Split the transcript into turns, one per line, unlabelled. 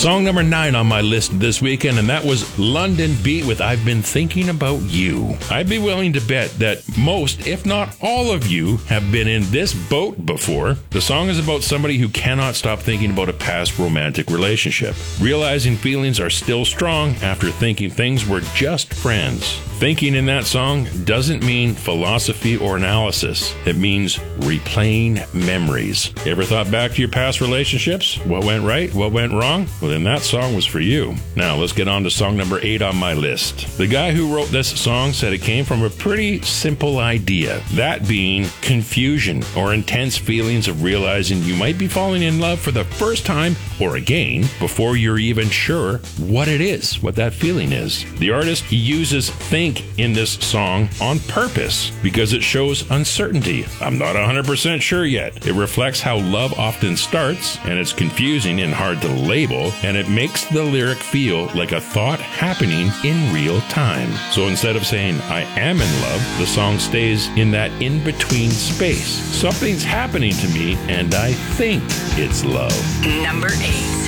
Song number 9 on my list this weekend, and that was London Beat with I've Been Thinking About You. I'd be willing to bet that most, if not all of you, have been in this boat before. The song is about somebody who cannot stop thinking about a past romantic relationship, realizing feelings are still strong after thinking things were just friends. Thinking in that song doesn't mean philosophy or analysis. It means replaying memories. You ever thought back to your past relationships? What went right? What went wrong? Well, then that song was for you. Now, let's get on to song number 8 on my list. The guy who wrote this song said it came from a pretty simple idea, that being confusion or intense feelings of realizing you might be falling in love for the first time or again before you're even sure what it is, what that feeling is. The artist uses think in this song on purpose because it shows uncertainty. I'm not 100% sure yet. It reflects how love often starts, and it's confusing and hard to label, and it makes the lyric feel like a thought happening in real time. So instead of saying I am in love, the song stays in that in-between space. Something's happening to me and I think it's love.
Number 8.